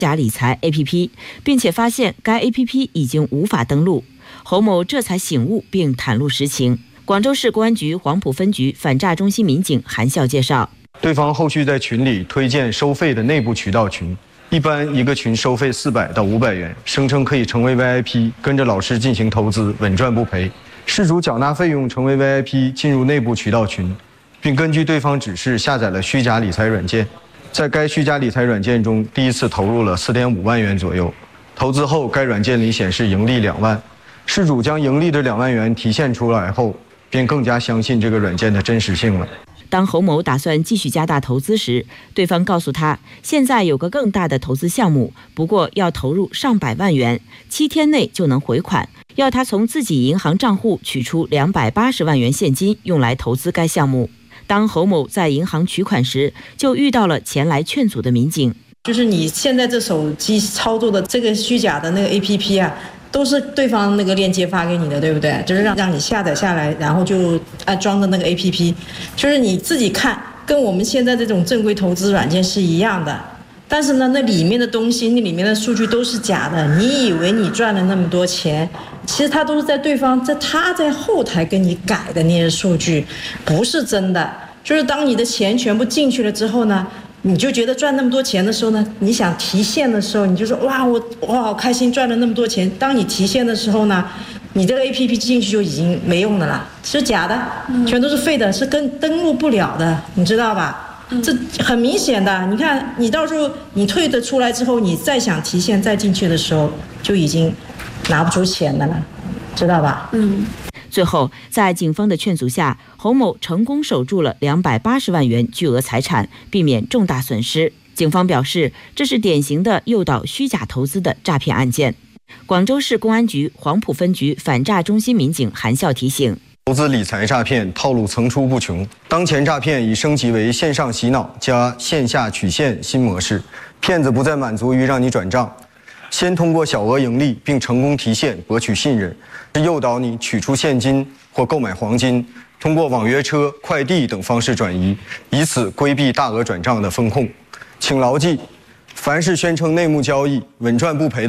假理财 APP， 并且发现该 APP 已经无法登录。侯某这才醒悟并袒露实情。广州市公安局黄埔分局反诈中心民警韩笑介绍， 对方后续在群里推荐收费的内部渠道群，一般一个群收费400到500元，声称可以成为 VIP， 跟着老师进行投资，稳赚不赔。事主缴纳费用成为 VIP， 进入内部渠道群，并根据对方指示下载了虚假理财软件。在该虚假理财软件中，第一次投入了4.5万元左右。投资后，该软件里显示盈利2万。事主将盈利的2万元提现出来后，便更加相信这个软件的真实性了。 当侯某打算继续加大投资时，对方告诉他，现在有个更大的投资项目，不过要投入上百万元，7天内就能回款，要他从自己银行账户取出280万元现金，用来投资该项目。当侯某在银行取款时，就遇到了前来劝阻的民警。 就是你现在这手机操作的这个虚假的那个 APP 啊，都是对方那个链接发给你的，对不对？就是让你下载下来，然后就装的那个 APP， 就是你自己看，跟我们现在这种正规投资软件是一样的。但是呢，那里面的东西，那里面的数据都是假的。你以为你赚了那么多钱，其实他都是在对方他在后台给你改的那些数据，不是真的。就是当你的钱全部进去了之后呢，你就觉得赚那么多钱的时候呢，你想提现的时候，你就说哇，我好开心，赚了那么多钱。当你提现的时候呢，你这个 APP 进去就已经没用的了，是假的，全都是废的，是登录不了的，你知道吧？这很明显的，你看你到时候你退得出来之后，你再想提现再进去的时候，就已经拿不出钱的了，知道吧？ 最后，在警方的劝阻下，侯某成功守住了280万元巨额财产，避免重大损失。警方表示，这是典型的诱导虚假投资的诈骗案件。广州市公安局黄埔分局反诈中心民警韩笑提醒， 投资理财诈骗套路层出不穷，当前诈骗已升级为线上洗脑加线下取现新模式。骗子不再满足于让你转账，先通过小额盈利并成功提现博取信任，诱导你取出现金或购买黄金，通过网约车、快递等方式转移，以此规避大额转账的风控。请牢记，凡是宣称内幕交易、稳赚不赔的